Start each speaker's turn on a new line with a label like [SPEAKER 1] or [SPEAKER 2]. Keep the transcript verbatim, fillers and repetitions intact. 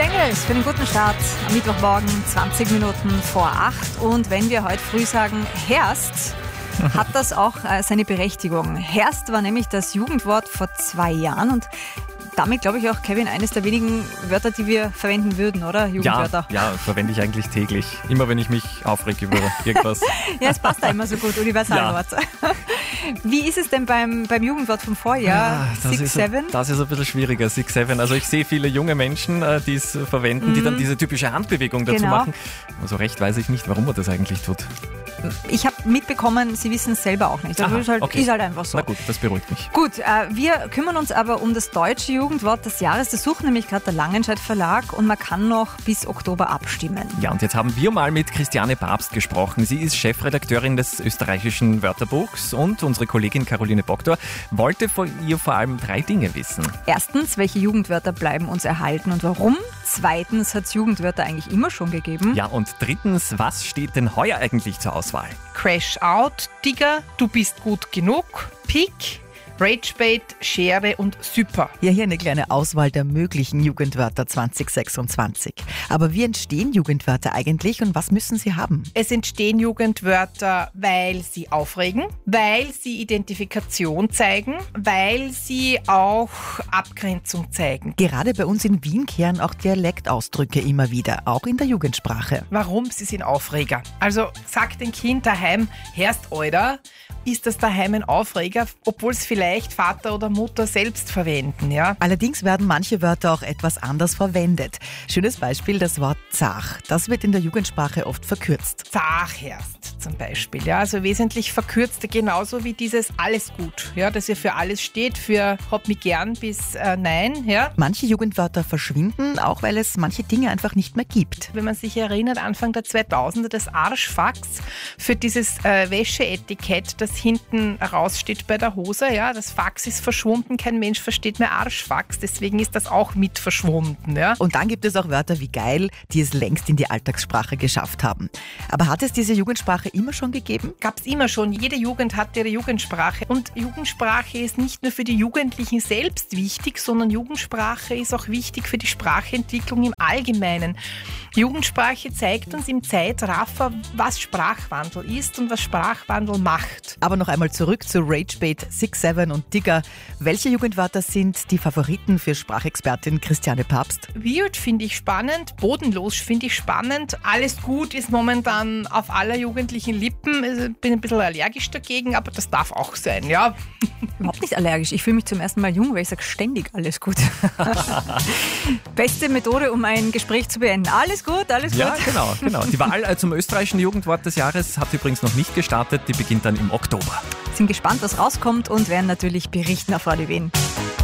[SPEAKER 1] Bengals für den guten Start am Mittwochmorgen, zwanzig Minuten vor acht. Und wenn wir heute früh sagen Herst, hat das auch äh, seine Berechtigung. Herst war nämlich das Jugendwort vor zwei Jahren und damit, glaube ich, auch, Kevin, eines der wenigen Wörter, die wir verwenden würden, oder? Jugendwörter.
[SPEAKER 2] Ja, ja, verwende ich eigentlich täglich. Immer wenn ich mich aufrege über irgendwas.
[SPEAKER 1] Ja, es passt da immer so gut, Universalwort. Ja. Wie ist es denn beim, beim Jugendwort vom Vorjahr?
[SPEAKER 2] Ja, Six, Seven? Das ist ein bisschen schwieriger, Six, Seven. Also ich sehe viele junge Menschen, die es verwenden, mhm. die dann diese typische Handbewegung dazu
[SPEAKER 1] genau.
[SPEAKER 2] machen. Also recht weiß ich nicht, warum man das eigentlich tut.
[SPEAKER 1] Ich habe mitbekommen, Sie wissen es selber auch nicht. Also
[SPEAKER 2] Aha,
[SPEAKER 1] ist, halt,
[SPEAKER 2] okay.
[SPEAKER 1] ist halt einfach so.
[SPEAKER 2] Na gut, das beruhigt mich.
[SPEAKER 1] Gut, äh, wir kümmern uns aber um das deutsche Jugendwort des Jahres. Das sucht nämlich gerade der Langenscheidt Verlag und man kann noch bis Oktober abstimmen.
[SPEAKER 2] Ja, und jetzt haben wir mal mit Christiane Papst gesprochen. Sie ist Chefredakteurin des österreichischen Wörterbuchs und unsere Kollegin Caroline Bogdor wollte von ihr vor allem drei Dinge wissen.
[SPEAKER 1] Erstens, welche Jugendwörter bleiben uns erhalten und warum? Zweitens, hat es Jugendwörter eigentlich immer schon gegeben?
[SPEAKER 2] Ja, und drittens, was steht denn heuer eigentlich zur Auswahl?
[SPEAKER 3] Crash Out, Digger, Du bist gut genug, Pick, Ragebait, Schere und Super.
[SPEAKER 4] Ja, hier eine kleine Auswahl der möglichen Jugendwörter zwanzig sechsundzwanzig. Aber wie entstehen Jugendwörter eigentlich und was müssen sie haben?
[SPEAKER 3] Es entstehen Jugendwörter, weil sie aufregen, weil sie Identifikation zeigen, weil sie auch Abgrenzung zeigen.
[SPEAKER 4] Gerade bei uns in Wien kehren auch Dialektausdrücke immer wieder, auch in der Jugendsprache.
[SPEAKER 3] Warum? Sie sind Aufreger. Also sagt ein Kind daheim, Herst Alter, ist das daheim ein Aufreger, obwohl es vielleicht Vater oder Mutter selbst verwenden, ja?
[SPEAKER 4] Allerdings werden manche Wörter auch etwas anders verwendet. Schönes Beispiel, das Wort zach. Das wird in der Jugendsprache oft verkürzt.
[SPEAKER 3] Zachherst zum Beispiel, ja, also wesentlich verkürzt, genauso wie dieses alles gut, ja, das ja für alles steht, für hab mich gern bis äh, nein, ja.
[SPEAKER 4] Manche Jugendwörter verschwinden, auch weil es manche Dinge einfach nicht mehr gibt.
[SPEAKER 3] Wenn man sich erinnert, Anfang der zweitausender, das Arschfax für dieses äh, Wäscheetikett, das hinten raussteht bei der Hose, ja, das Fax ist verschwunden, kein Mensch versteht mehr Arschfax, deswegen ist das auch mit verschwunden, ja.
[SPEAKER 4] Und dann gibt es auch Wörter wie geil, die es längst in die Alltagssprache geschafft haben. Aber hat es diese Jugendsprache immer schon gegeben?
[SPEAKER 3] Gab es immer schon. Jede Jugend hat ihre Jugendsprache. Und Jugendsprache ist nicht nur für die Jugendlichen selbst wichtig, sondern Jugendsprache ist auch wichtig für die Sprachentwicklung im Allgemeinen. Jugendsprache zeigt uns im Zeitraffer, was Sprachwandel ist und was Sprachwandel macht.
[SPEAKER 4] Aber noch einmal zurück zu Ragebait, Six, Seven und Digger. Welche Jugendwörter sind die Favoriten für Sprachexpertin Christiane Papst?
[SPEAKER 3] Weird finde ich spannend, bodenlos finde ich spannend. Alles gut ist momentan auf aller jugendlichen Lippen. Ich bin ein bisschen allergisch dagegen, aber das darf auch sein, ja.
[SPEAKER 1] Überhaupt nicht allergisch. Ich fühle mich zum ersten Mal jung, weil ich sage ständig alles gut. Beste Methode, um ein Gespräch zu beenden. Alles gut, alles gut.
[SPEAKER 2] Ja, genau, genau. Die Wahl zum österreichischen Jugendwort des Jahres hat übrigens noch nicht gestartet. Die beginnt dann im Oktober.
[SPEAKER 1] Sind gespannt, was rauskommt und werden natürlich berichten auf Radio Wien.